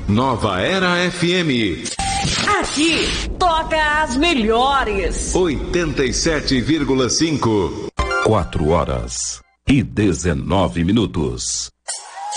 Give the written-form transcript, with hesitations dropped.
Nova Era FM. Aqui toca as melhores. 87,5. 4 horas e 19 minutos.